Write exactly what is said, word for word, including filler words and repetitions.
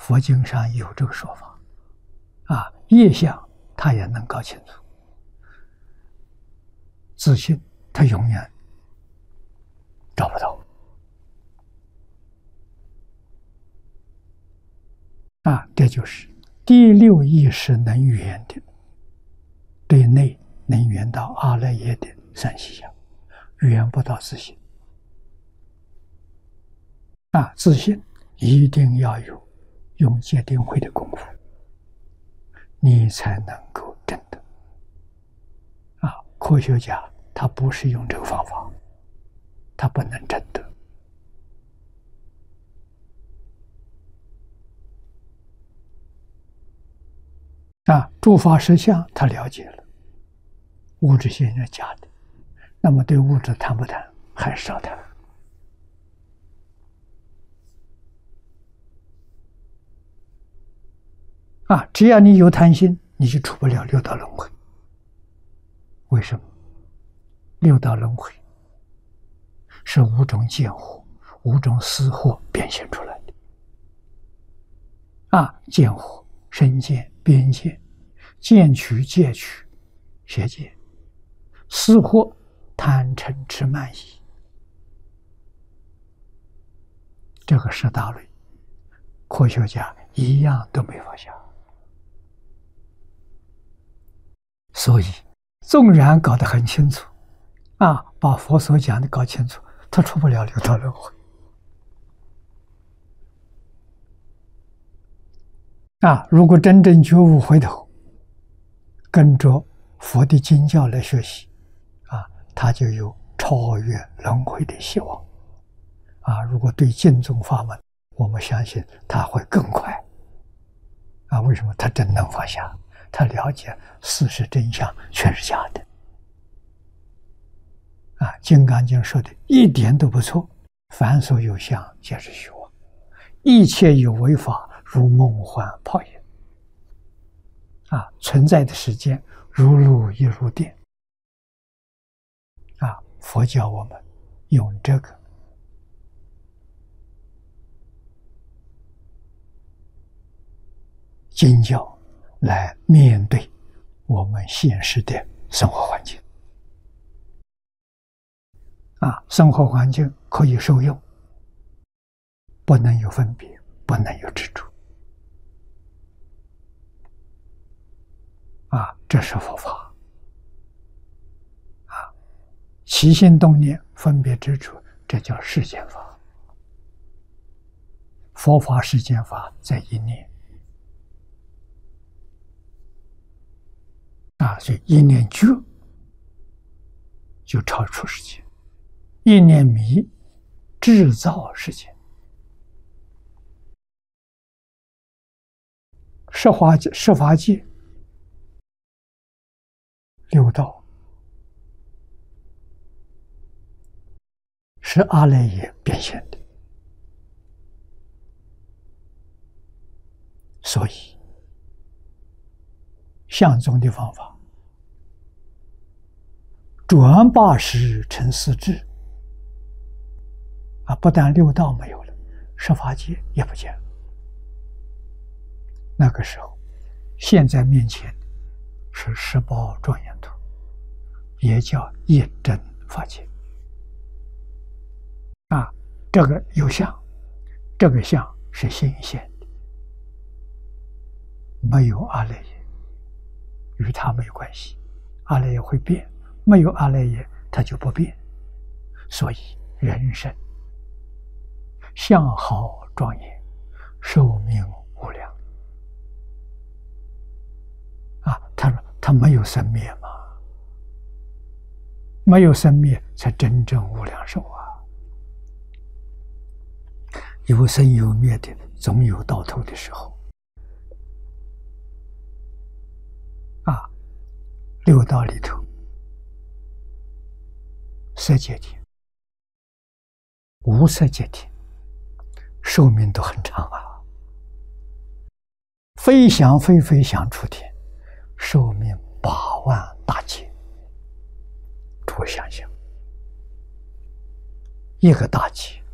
佛经上有这个说法，啊，业相他也能搞清楚，自信他永远找不到。啊，这就是第六意识能缘的，对内能缘到阿赖耶的三细相，缘不到自信。啊，自信一定要有用戒定慧的功夫，你才能够证得。啊，科学家他不是用这个方法，他不能证得。啊，诸法实相他了解了，物质现象假的，那么对物质谈不谈？还是要谈。啊，只要你有贪心，你就出不了六道轮回。为什么？六道轮回是五种见惑、五种思惑变现出来的。啊，见惑、身见、边见、见取、戒取、邪见；思惑、贪嗔痴慢疑。这个十大类，科学家一样都没法想。所以，纵然搞得很清楚，啊，把佛所讲的搞清楚，他出不了六道轮回。啊，如果真正觉悟回头，跟着佛的经教来学习，啊，他就有超越轮回的希望。啊，如果对净宗法门，我们相信他会更快。啊，为什么？他真能放下。他了解事实真相全是假的。啊，《金刚经》说的一点都不错，凡所有相，皆是虚妄，一切有为法，如梦幻泡影。啊，存在的时间如露亦如电。啊，佛教我们用这个经教来面对我们现实的生活环境。啊，生活环境可以受用，不能有分别，不能有执着。啊，这是佛法。啊，起心动念、分别执着，这叫世间法。佛法、世间法在一念。啊，所以一念觉就超出世界，一念迷制造世界。十法界、十法界六道是阿赖耶变现的，所以相宗的方法转八识成四智。啊，不但六道没有了，十法界也不见了。那个时候，现在面前是十宝庄严图，也叫一真法界。啊，这个有相，这个相是新鲜的，没有阿赖耶，与它没有关系。阿赖耶会变，没有阿赖耶它就不变。所以人生相好庄严，寿命无量。啊，他说他没有生灭嘛，没有生灭才真正无量寿啊。有生有灭的，总有到头的时候。啊，六道里头，色界天、无色界天寿命都很长啊。飞翔飞飞翔出天，寿命八万大劫。诸位想想，一个大劫